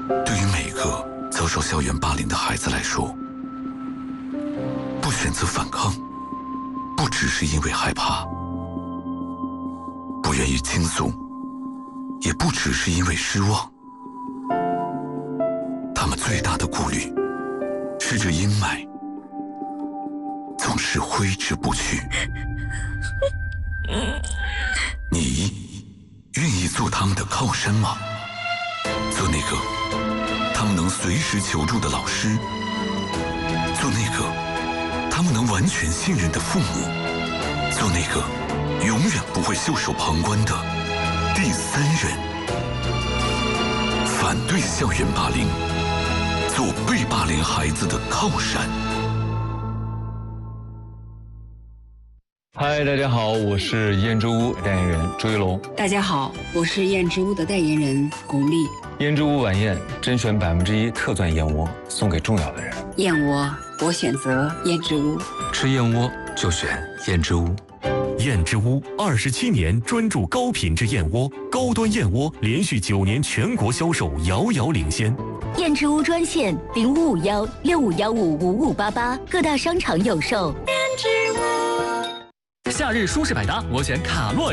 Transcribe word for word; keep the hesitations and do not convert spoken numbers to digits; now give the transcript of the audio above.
对于每个遭受校园霸凌的孩子来说，不选择反抗，不只是因为害怕，不愿意倾诉，也不只是因为失望。他们最大的顾虑是这阴霾总是挥之不去。你愿意做他们的靠山吗？做那个他们能随时求助的老师，做那个他们能完全信任的父母，做那个永远不会袖手旁观的第三人。反对校园霸凌，做被霸凌孩子的靠山。 嗨，大家好，我是燕之屋代言人周一龙。 大家好，我是燕之屋的代言人巩俐。 燕之屋晚宴甄选百分之一特钻燕窝，送给重要的人。 燕窝，我选择燕之屋。 吃燕窝就选燕之屋。 燕之屋二十七年专注高品质燕窝，高端燕窝连续九年全国销售遥遥领先。 燕之屋专线零五五幺六五幺五五五八八，各大商场有售。燕之屋。 夏日舒适百搭，我选卡洛。